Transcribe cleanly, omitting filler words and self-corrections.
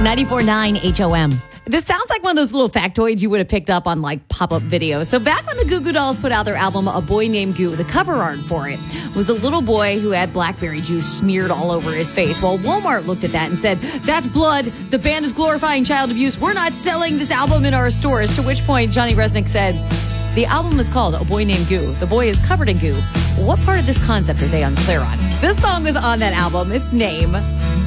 94.9 HOM. This sounds like one of those little factoids you would have picked up on like pop-up videos. So back when the Goo Goo Dolls put out their album, A Boy Named Goo, the cover art for it was a little boy who had blackberry juice smeared all over his face. Well, Walmart looked at that and said, "That's blood. The band is glorifying child abuse. We're not selling this album in our stores." To which point Johnny Resnick said, "The album is called A Boy Named Goo. The boy is covered in goo. What part of this concept are they unclear on?" This song was on that album. Its name,